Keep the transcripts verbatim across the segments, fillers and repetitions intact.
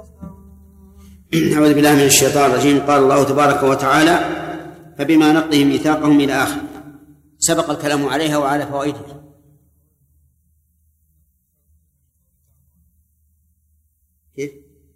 أعوذ بالله من الشيطان الرجيم. قال الله تبارك وتعالى: فبما نقضهم ميثاقهم إلى آخر. سبق الكلام عليها وعلى فوائدها. كيف؟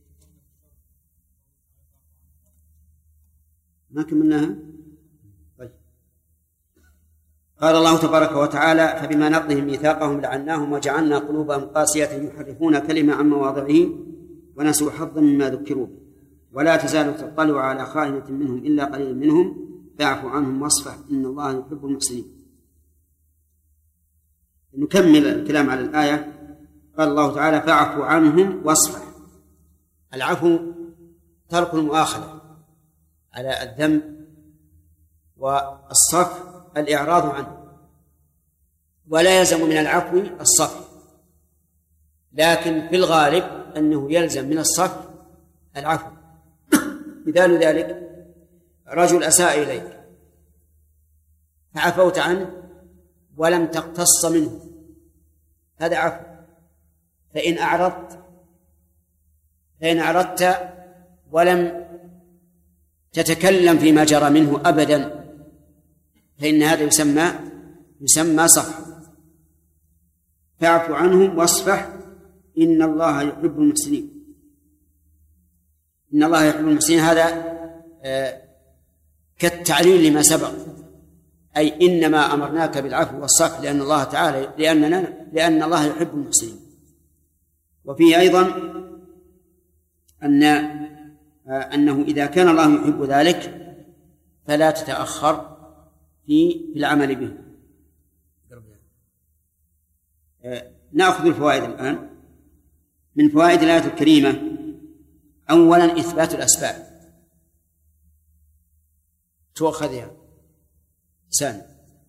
ما كملناها؟ طيب. قال الله تبارك وتعالى: فبما نقضهم ميثاقهم لعناهم وجعلنا قلوبهم قاسية يحرفون كلمة عن مواضعه ونسوا حظا مما ذكروا به ولا تزال تطلع على خائنة منهم إلا قليل منهم فاعف عنهم واصفح إن الله يحب المحسنين. نكمل الكلام على الآية. قال الله تعالى: فاعف عنهم واصفح. العفو ترك المؤاخذة على الذنب، والصفح الإعراض عنه، ولا يلزم من العفو الصفح، لكن في الغالب أنه يلزم من الصفح العفو. مثال ذلك: رجل أساء إليك فعفوت عنه ولم تقتص منه، هذا عفو. فإن أعرضت فإن أعرضت ولم تتكلم فيما جرى منه أبدا فإن هذا يسمى يسمى صفح. فاعف عنهم واصفح إن الله يحب المحسنين. إن الله يحب المحسنين هذا آه كالتعليل لما سبق، أي إنما أمرناك بالعفو والصفح لأن الله تعالى لأننا لأن الله يحب المحسنين. وفيه أيضا أن آه أنه إذا كان الله يحب ذلك فلا تتأخر في العمل به. آه نأخذ الفوائد الآن. من فوائد الآية الكريمة: أولا إثبات الأسباب، تؤخذ يا سامي.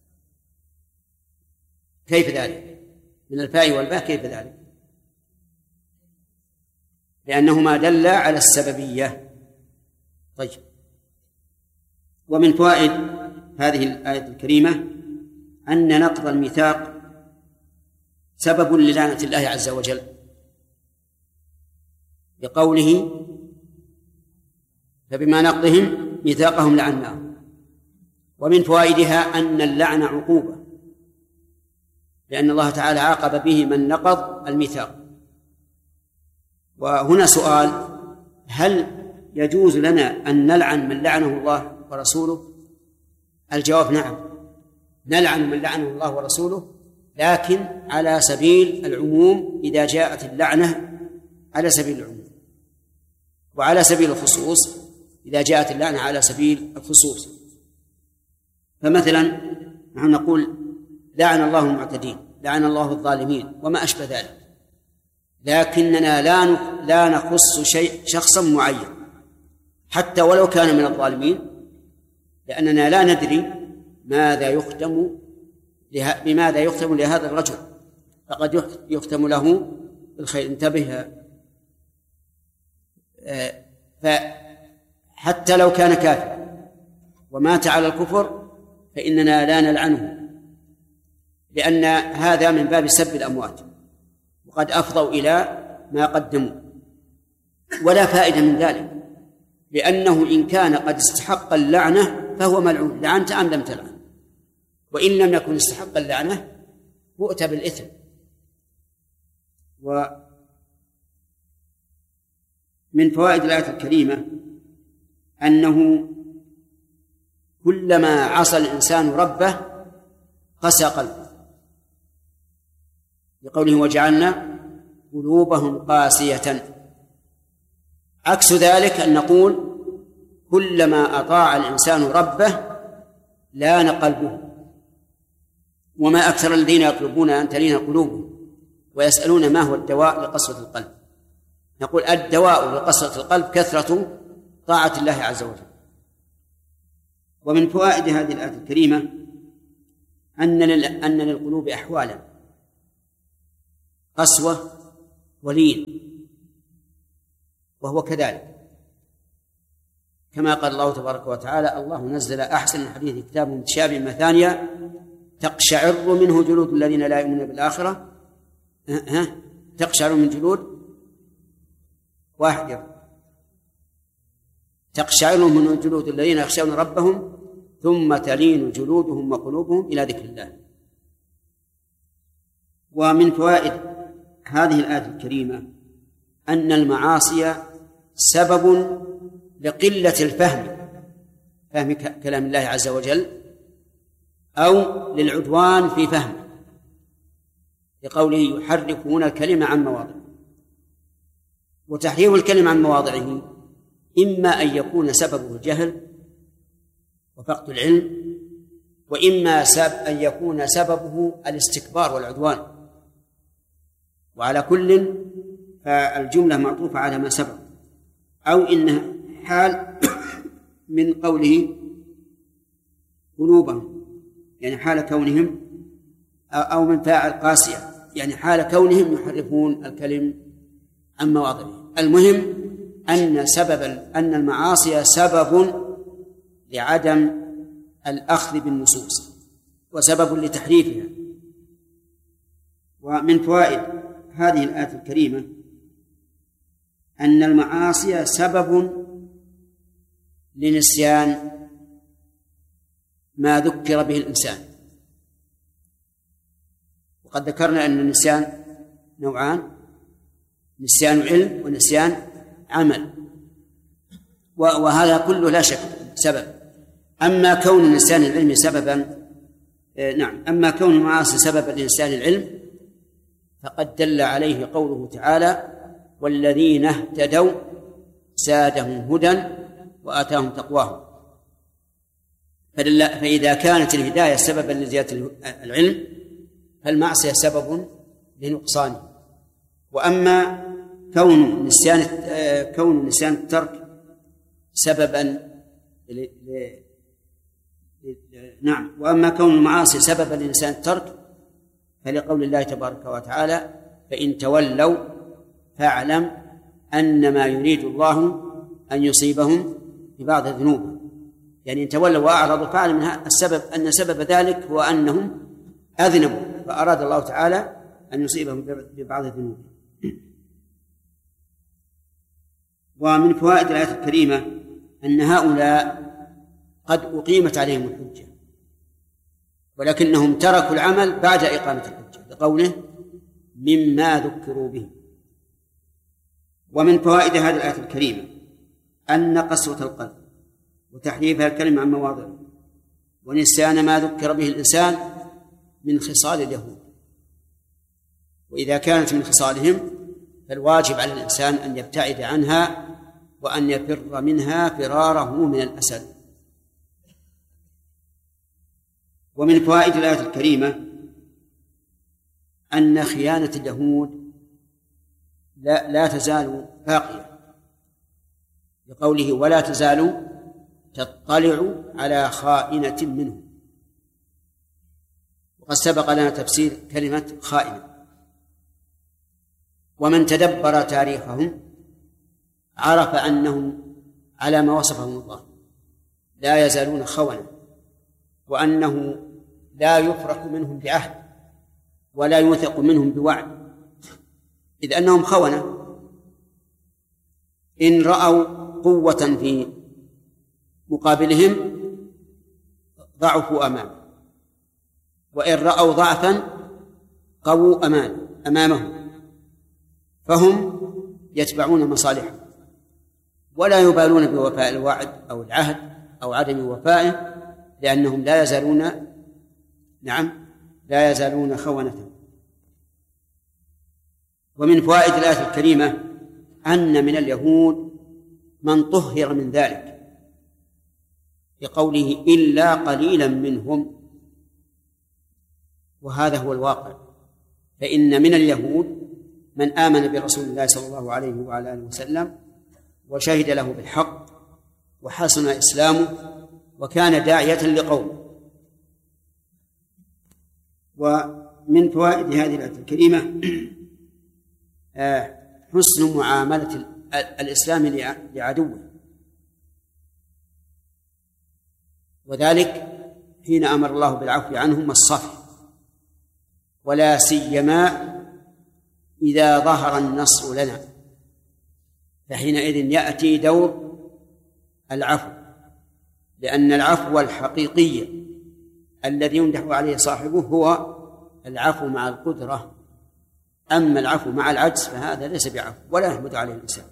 كيف ذلك؟ من الفاء والباء. كيف ذلك؟ لأنهما دل على السببية. طيب. ومن فوائد هذه الآية الكريمة أن نقض الميثاق سبب للعنة الله عز وجل، بقوله: فبما نقضهم ميثاقهم لعناهم. ومن فوائدها أن اللعن عقوبة، لأن الله تعالى عاقب به من نقض الميثاق. وهنا سؤال: هل يجوز لنا أن نلعن من لعنه الله ورسوله؟ الجواب: نعم، نلعن من لعنه الله ورسوله، لكن على سبيل العموم إذا جاءت اللعنة على سبيل العموم، وعلى سبيل الخصوص إذا جاءت اللعنة على سبيل الخصوص. فمثلا نحن نقول: لعن الله المعتدين، لعن الله الظالمين، وما أشبه ذلك، لكننا لا لا نخص شيء شخصا معين حتى ولو كان من الظالمين، لأننا لا ندري ماذا يختم بماذا يختم لهذا الرجل، فقد يختم له بالخير. انتبه. فحتى لو كان كافر ومات على الكفر فإننا لا نلعنه، لأن هذا من باب سب الأموات، وقد أفضوا إلى ما قدموا. ولا فائدة من ذلك، لأنه إن كان قد استحق اللعنة فهو ملعون، لعنت أم لم تلعن، وإن لم يكن استحق اللعنة بؤت بالإثم. ومن فوائد الآية الكريمة أنه كلما عصى الإنسان ربه قسى قلبه، لقوله: وجعلنا قلوبهم قاسية. عكس ذلك أن نقول: كلما أطاع الإنسان ربه لان قلبه. وما أكثر الذين يطلبون أن تلين قلوبهم ويسألون ما هو الدواء لقسوة القلب. نقول: الدواء لقسوة القلب كثرة طاعة الله عز وجل. ومن فوائد هذه الآية الكريمة أن أن للقلوب أحوالا: قسوة ولين، وهو كذلك كما قال الله تبارك وتعالى: الله نزل أحسن الحديث كتاب متشابه مثانيا تقشعر منه جلود الذين لا يؤمنون بالآخرة ها تقشعر من جلود واحد يقرأ. تقشعر من جلود الذين يخشون ربهم ثم تلين جلودهم وقلوبهم إلى ذكر الله. ومن فوائد هذه الآية الكريمة أن المعاصي سبب لقلة الفهم فهم كلام الله عز وجل أو للعدوان في فهمه، لقوله يحرفون الكلمة عن مواضعه. وتحريف الكلمة عن مواضعه إما أن يكون سببه الجهل وفقد العلم، وإما سبب أن يكون سببه الاستكبار والعدوان، وعلى كل فالجملة معطوفة على ما سبق، أو إنها حال من قوله قلوبهم يعني حال كونهم، أو من فاعل قاسية يعني حال كونهم يحرفون الكلم عن مواضعه. المهم أن سبب أن المعاصي سبب لعدم الأخذ بالنصوص وسبب لتحريفها. ومن فوائد هذه الآية الكريمة أن المعاصي سبب لنسيان ما ذكر به الإنسان. وقد ذكرنا أن النسيان نوعان: نسيان علم ونسيان عمل، وهذا كله لا شك سبب. أما كون نسيان العلم سببا نعم أما كون المعاصي سببا لنسيان العلم فقد دل عليه قوله تعالى: والذين اهتدوا زادهم هدى وآتاهم تقواهم. فإذا كانت الهداية سببا لزيادة العلم فالمعصية سبب لنقصانه. وأما كون نسيان كون نسيان الترك سببا ل... ل... نعم وأما كون المعاصي سببا لنسيان الترك فلقول الله تبارك وتعالى: فإن تولوا فاعلم أنما يريد الله أن يصيبهم ببعض الذنوب. يعني إن تولوا وأعرضوا فاعلم من السبب أن سبب ذلك هو أنهم أذنبوا، فأراد الله تعالى أن يصيبهم ببعض الذنوب. ومن فوائد الآية الكريمة أن هؤلاء قد أقيمت عليهم الحجة ولكنهم تركوا العمل بعد إقامة الحجة لقوله: مما ذكروا به. ومن فوائد هذه الآية الكريمة أن قسوة القلب وتحريفها الكلمة عن مواضعه ونسيان ما ذكر به الإنسان من خصال اليهود، وإذا كانت من خصالهم فالواجب على الإنسان أن يبتعد عنها وأن يفر منها فراره من الأسد. ومن فوائد الآية الكريمة أن خيانة اليهود لا, لا تزال باقية، لقوله: ولا تزال تطلع على خائنة منهم. وقد سبق لنا تفسير كلمة خائنة. ومن تدبر تاريخهم عرف أنهم على ما وصفهم الله لا يزالون خونة، وأنه لا يفرق منهم بعهد ولا يوثق منهم بوعد، إذ أنهم خونة. إن رأوا قوة في مقابلهم ضعفوا أمامه، وإن رأوا ضعفا قووا أمام أمامهم، فهم يتبعون مصالحهم ولا يبالون بوفاء الوعد أو العهد أو عدم وفائه، لأنهم لا يزالون نعم لا يزالون خونة. ومن فوائد الآية الكريمة أن من اليهود من طهر من ذلك، بقوله: إلا قليلا منهم. وهذا هو الواقع، فإن من اليهود من آمن برسول الله صلى الله عليه وعلى آله وسلم وشهد له بالحق وحسن إسلامه وكان داعية لقومه. ومن فوائد هذه الآية الكريمة حسن معاملة الإسلام لعدوه، وذلك حين أمر الله بالعفو عنهم والصفح، ولا سيما إذا ظهر النصر لنا، فحينئذ يأتي دور العفو، لأن العفو الحقيقي الذي يمدح عليه صاحبه هو العفو مع القدرة، أما العفو مع العجز فهذا ليس بعفو ولا يحمد عليه الإنسان.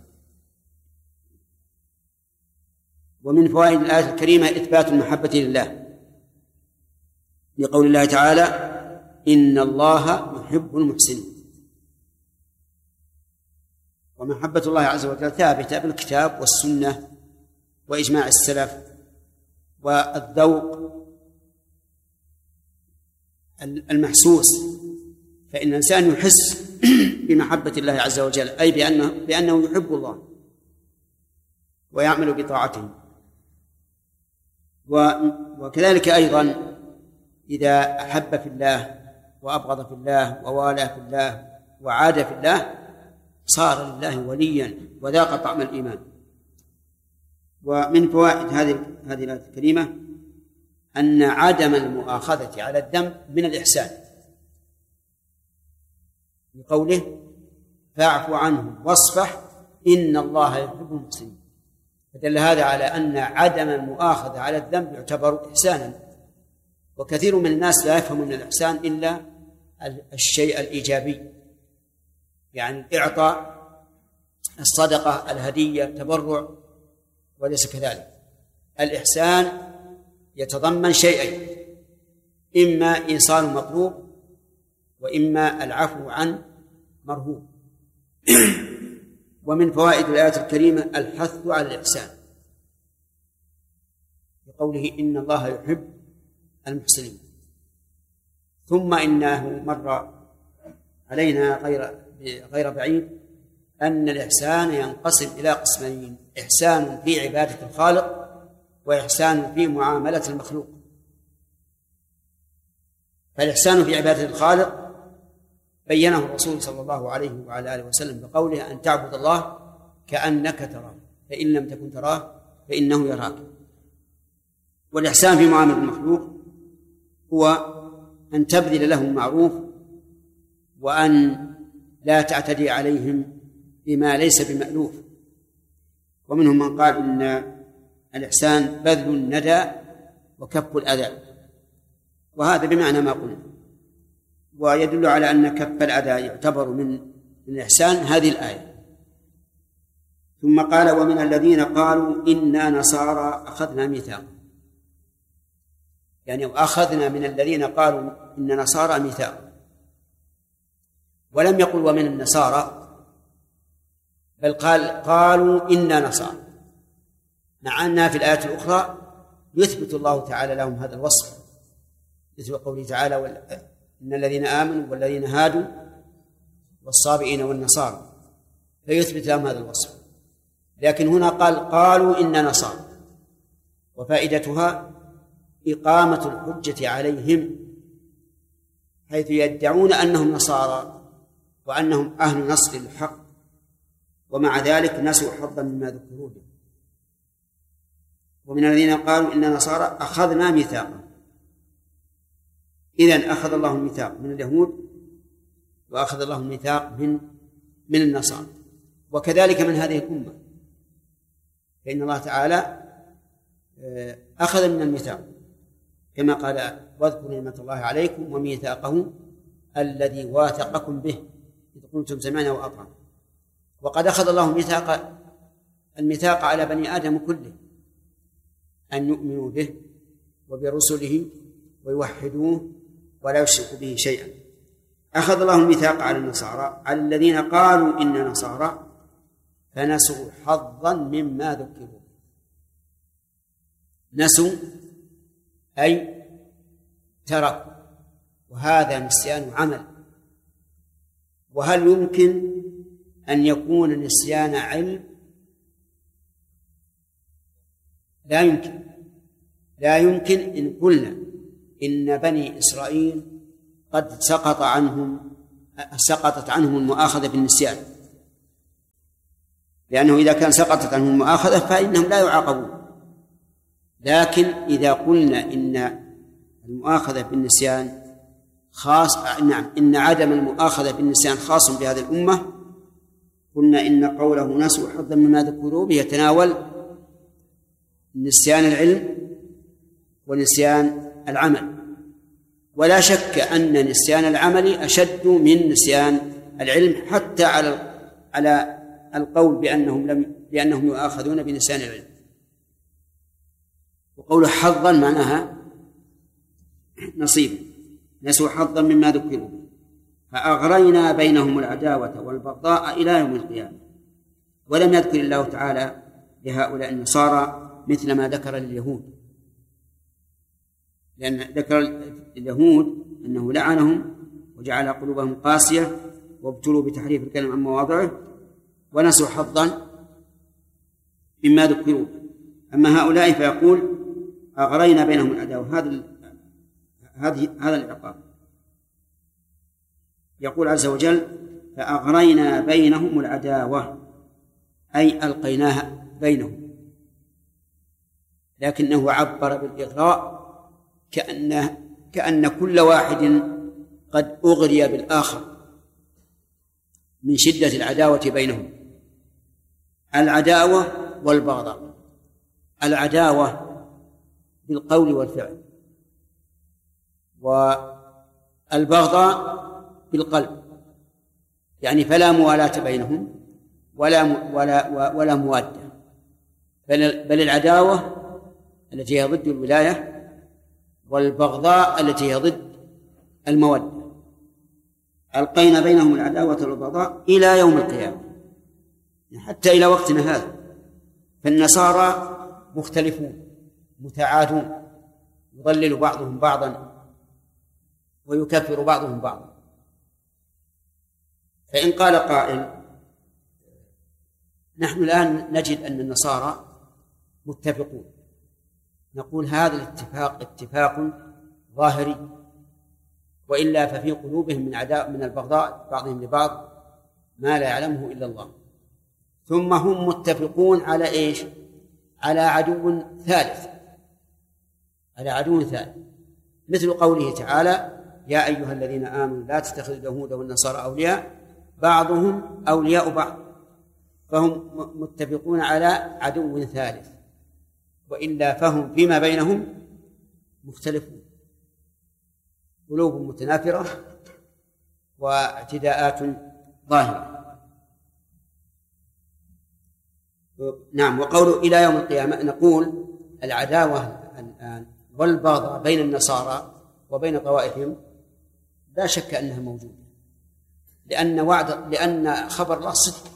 ومن فوائد الآية الكريمة إثبات المحبة لله بقول الله تعالى: إن الله يحب المحسنين. ومحبة الله عز وجل ثابتة بالكتاب والسنة وإجماع السلف والذوق المحسوس، فإن الإنسان يحس بمحبة الله عز وجل، أي بأنه, بأنه يحب الله ويعمل بطاعته. وكذلك أيضا إذا أحب في الله وأبغض في الله ووالى في الله وعاد في الله صار لله وليا وذاق طعم الإيمان. ومن فوائد هذه هذه الآية الكريمة أن عدم المؤاخذة على الذنب من الإحسان، بقوله: فاعف عنهم واصفح إن الله يحب المحسنين. فدل هذا على أن عدم المؤاخذة على الذنب يعتبر إحسانا. وكثير من الناس لا يفهم من الإحسان إلا الشيء الإيجابي، يعني الإعطاء، الصدقة، الهدية، التبرع، وليس كذلك. الإحسان يتضمن شيئين: إما إيصال مطلوب، وإما العفو عن مرهوب. ومن فوائد الآية الكريمة الحث على الإحسان بقوله: إن الله يحب المحسنين. ثم إنه مر علينا غير غير بعيد أن الإحسان ينقسم إلى قسمين: إحسان في عبادة الخالق، وإحسان في معاملة المخلوق. فالإحسان في عبادة الخالق بينه الرسول صلى الله عليه وعلى آله وسلم بقوله: أن تعبد الله كأنك تراه فإن لم تكن تراه فإنه يراك. والإحسان في معاملة المخلوق هو أن تبذل لهم معروف، وأن لا تعتدي عليهم بما ليس بمألوف. ومنهم من قال إن الإحسان بذل الندى وكف الأذى، وهذا بمعنى ما قلنا. ويدل على أن كف الأذى يعتبر من الإحسان هذه الآية. ثم قال: ومن الذين قالوا إنا نصارى أخذنا ميثاقا، يعني أخذنا من الذين قالوا إن نصارى ميثاقا، ولم يقل ومن النصارى، بل قال قالوا إنا نصارى، مع أنها في الآية الأخرى يثبت الله تعالى لهم هذا الوصف، مثل قوله تعالى: إن الذين آمنوا والذين هادوا والصابئين والنصارى، فيثبت لهم هذا الوصف. لكن هنا قال قالوا إن نصارى، وفائدتها إقامة الحجة عليهم، حيث يدعون أنهم نصارى وأنهم أهل نصر الحق، ومع ذلك نسوا حظا مما ذكروا به. ومن الذين قالوا إن نصارى أخذنا ميثاقا، إذن أخذ الله الميثاق من اليهود، وأخذ الله الميثاق من من النصارى، وكذلك من هذه الأمة، فإن الله تعالى أخذ من الميثاق كما قال: واذكروا نعمة الله عليكم وميثاقه الذي واثقكم به إذ قلتم سمعنا وأطعنا. وقد أخذ الله ميثاق الميثاق على بني آدم كله، أن يؤمنوا به وبرسله ويوحدوه ولا يشركوا به شيئا. أخذ الله الميثاق على النصارى، على الذين قالوا إن نصارى، فنسوا حظا مما ذكروا. نسوا أي تركوا، وهذا نسيان عمل. وهل يمكن أن يكون نسيان علم؟ لا يمكن. لا يمكن إن قلنا إن بني إسرائيل قد سقط عنهم سقطت عنهم المؤاخذة بالنسيان، لأنه إذا كان سقطت عنهم المؤاخذة فإنهم لا يعاقبون. لكن إذا قلنا إن المؤاخذة بالنسيان خاص، نعم، إن عدم المؤاخذة بالنسيان خاص بهذه الأمة، قلنا إن قوله نسوا حظا مما ذكروا به يتناول نسيان العلم ونسيان العمل، ولا شك أن نسيان العمل أشد من نسيان العلم، حتى على على القول بأنهم لم بأنهم يؤاخذون بنسيان العلم. وقول حظا معناها نصيبا، نسوا حظا مما ذكروا به فأغرينا بينهم العداوة والبغضاء إلى يوم القيامة. ولم يذكر الله تعالى لهؤلاء النصارى مثل ما ذكر لليهود، لأن ذكر اليهود أنه لعنهم وجعل قلوبهم قاسية وابتلوا بتحريف الكلم عن مواضعه ونسوا حظا مما ذكروا. أما هؤلاء فيقول أغرينا بينهم العداوة، هذا هذه هذا العقاب. يقول عز وجل فأغرينا بينهم العداوة، أي ألقيناها بينهم، لكنه عبر بالإغراء كأن كأن كل واحد قد أغري بالآخر من شدة العداوة بينهم. العداوة والبغضاء، العداوة بالقول والفعل، والبغضاء بالقلب، يعني فلا موالاة بينهم ولا ولا ولا موادة، بل بل العداوة التي هي ضد الولاية والبغضاء التي هي ضد المودة. ألقينا بينهم العداوة والبغضاء إلى يوم القيامة، حتى إلى وقتنا هذا. فالنصارى مختلفون متعادون، يضلل بعضهم بعضا ويكفر بعضهم بعضا. فإن قال قائل نحن الآن نجد أن النصارى متفقون، نقول هذا الاتفاق اتفاق ظاهري، وإلا ففي قلوبهم من عداء من البغضاء بعضهم لبعض ما لا يعلمه إلا الله. ثم هم متفقون على إيش؟ على عدو ثالث، على عدو ثالث، مثل قوله تعالى يا أيها الذين آمنوا لا تتخذوا اليهود والنصارى أولياء بعضهم أولياء بعض. فهم متفقون على عدو ثالث، وإلا فهم فيما بينهم مختلفون، قلوب متنافرة واعتداءات ظاهرة. نعم. وقوله إلى يوم القيامة، نقول العداوة الآن والبغضاء بين النصارى وبين طوائفهم لا شك أنها موجودة، لأن وعد لأن خبر الله صدق،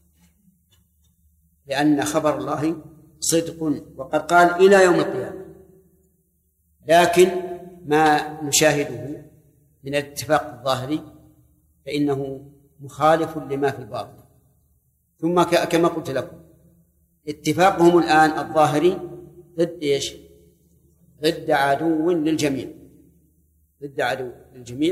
لأن خبر الله صدق، وقد قال إلى يوم القيامة. لكن ما نشاهده من الاتفاق الظاهري فإنه مخالف لما في الباطن. ثم كما قلت لكم اتفاقهم الآن الظاهري ضد إيش؟ ضد عدو للجميع، ضد عدو للجميع.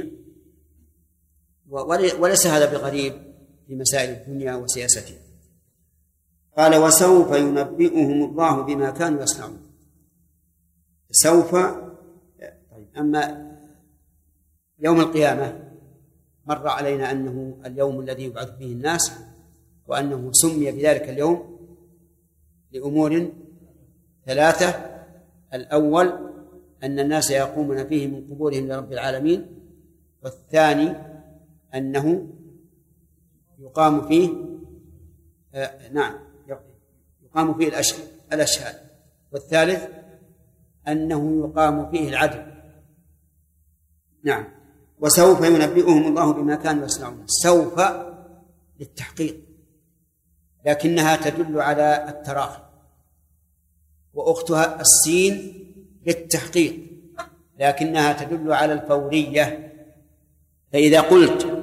وليس هذا بغريب في مسائل الدنيا وسياستها. قال وسوف ينبئهم الله بما كانوا يصنعون. سوف. طيب. أما يوم القيامة مر علينا أنه اليوم الذي يبعث فيه الناس، وأنه سمي بذلك اليوم لأمور ثلاثة. الأول أن الناس يقومون فيه من قبورهم لرب العالمين، والثاني أنه يقام فيه آه نعم يقام فيه الأشهاد، والثالث أنه يقام فيه العدل. نعم. وسوف ينبئهم الله بما كانوا يصنعون. سوف للتحقيق، لكنها تدل على التراخي، وأختها السين للتحقيق لكنها تدل على الفورية. فإذا قلت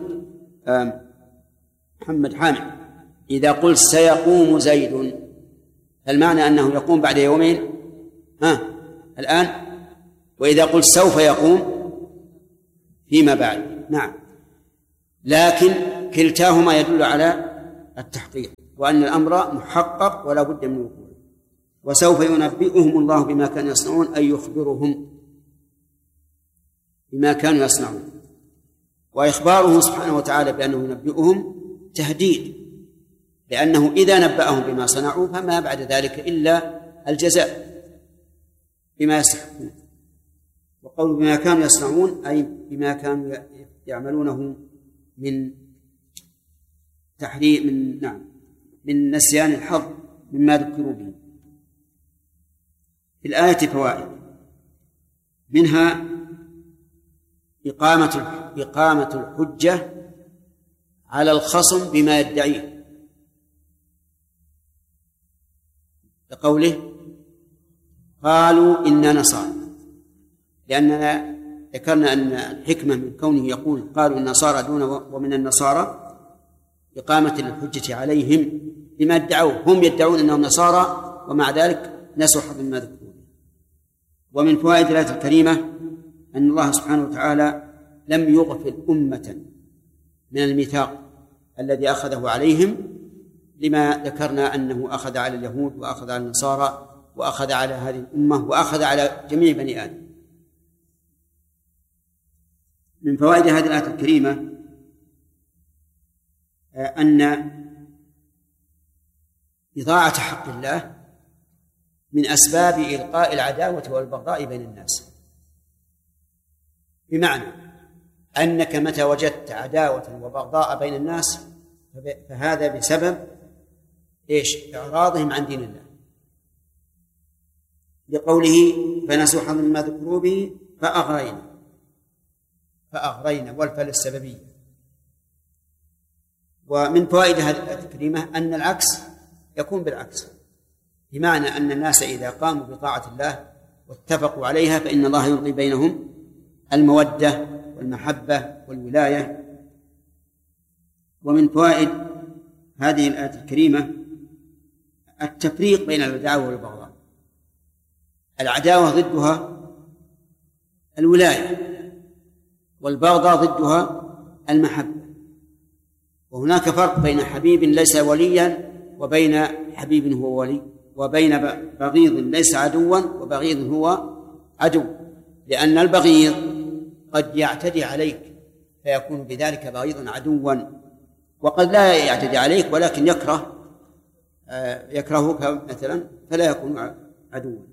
محمد حامد إذا قلت سيقوم زيد، المعنى أنه يقوم بعد يومين ها الآن، وإذا قلت سوف يقوم فيما بعد. نعم. لكن كلتاهما يدل على التحقيق، وأن الأمر محقق ولا بد من وقوعه. وسوف ينبئهم الله بما كانوا يصنعون، أي يخبرهم بما كانوا يصنعون. وإخباره سبحانه وتعالى بأنه ينبئهم تهديد، لأنه إذا نبأهم بما صنعوا فما بعد ذلك إلا الجزاء بما يستحقون. وقول بما كانوا يصنعون أي بما كانوا يعملونه من تحريم من نعم من نسيان الحظ مما ذكروا به. في الآية فوائد، منها إقامة إقامة الحجة على الخصم بما يدعيه، لقوله قالوا إنا نصارى، لأننا ذكرنا أن الحكمة من كونه يقول قالوا النصارى دون ومن النصارى إقامة الحجة عليهم بما ادعوه، هم يدعون أنهم نصارى ومع ذلك نسوا حظ مما ذكروا. ومن فوائد الآية الكريمة أن الله سبحانه وتعالى لم يغفل أمة من الميثاق الذي أخذه عليهم، لما ذكرنا أنه أخذ على اليهود وأخذ على النصارى وأخذ على هذه الأمة وأخذ على جميع بني آدم. من فوائد هذه الآية الكريمة أن إضاعة حق الله من أسباب إلقاء العداوة والبغضاء بين الناس، بمعنى أنك متى وجدت عداوة وبغضاء بين الناس فهذا بسبب إيش؟ إعراضهم عن دين الله، لقوله فنسوا حظا مما ذكروا به فأغرينا فأغرينا والفعل السببية. ومن فوائد هذه الآية الكريمة أن العكس يكون بالعكس، بمعنى أن الناس إذا قاموا بطاعة الله واتفقوا عليها فإن الله يلقي بينهم المودة والمحبة والولاية. ومن فوائد هذه الآية الكريمة التفريق بين العداوة والبغضاء. العداوة ضدها الولاية، والبغضاء ضدها المحبة، وهناك فرق بين حبيب ليس وليا وبين حبيب هو ولي، وبين بغيض ليس عدوا وبغيض هو عدو، لأن البغيض قد يعتدي عليك فيكون بذلك بغيضا عدوا، وقد لا يعتدي عليك ولكن يكره يكرهك مثلا فلا يكون عدوا.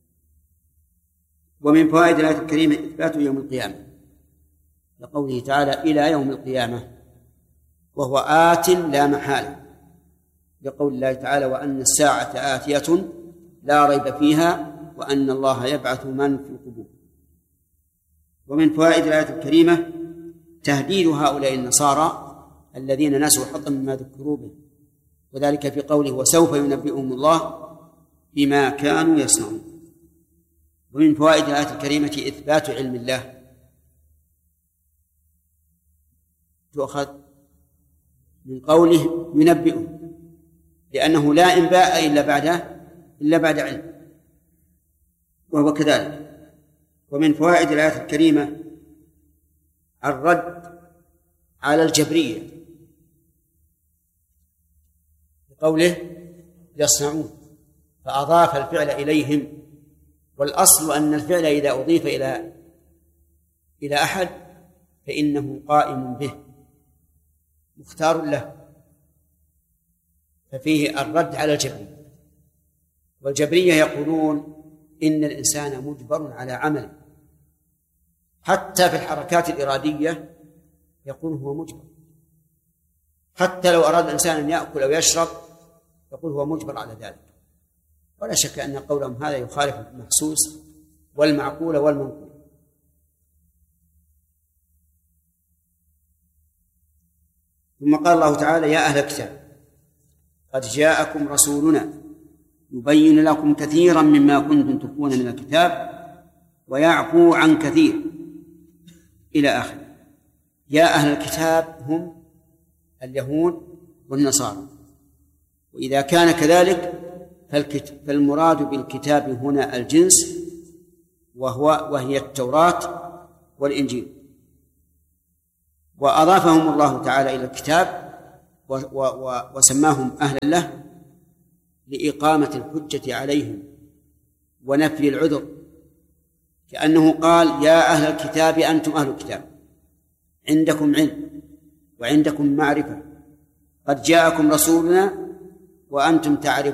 ومن فوائد الآية الكريمة إثبات يوم القيامة، لقوله تعالى إلى يوم القيامة، وهو آت لا محالة، لقول الله تعالى وأن الساعة آتية لا ريب فيها وأن الله يبعث من في القبور. ومن فوائد الآية الكريمة تهديد هؤلاء النصارى الذين نسوا حظا مما ذكروا به، وذلك في قوله وسوف ينبئهم الله بما كانوا يصنعون. ومن فوائد الآية الكريمة إثبات علم الله، تؤخذ من قوله ينبئهم، لأنه لا إنباء إلا بعد إلا بعد علم، وهو كذلك. ومن فوائد الآية الكريمة الرد على الجبرية، بقوله يصنعون فأضاف الفعل إليهم، والأصل أن الفعل إذا أضيف إلى إلى أحد فإنه قائم به مختار له، ففيه الرد على الجبرية. والجبرية يقولون إن الإنسان مجبر على عمله، حتى في الحركات الإرادية يقول هو مجبر، حتى لو أراد الإنسان أن يأكل أو يشرب يقول هو مجبر على ذلك. ولا شك أن قولهم هذا يخالف المحسوس والمعقول والمنقول. ثم قال الله تعالى يا أهل الكتاب قد جاءكم رسولنا يبين لكم كثيرا مما كنتم تخفون من الكتاب ويعفو عن كثير إلى آخره. يا أهل الكتاب هم اليهود والنصارى، وإذا كان كذلك فالمراد بالكتاب هنا الجنس، وهو وهي التوراة والإنجيل، وأضافهم الله تعالى إلى الكتاب وسماهم أهلا له لإقامة الحجة عليهم ونفي العذر، كأنه قال يا أهل الكتاب أنتم أهل الكتاب، عندكم علم وعندكم معرفة، قد جاءكم رسولنا وأنتم تعرفون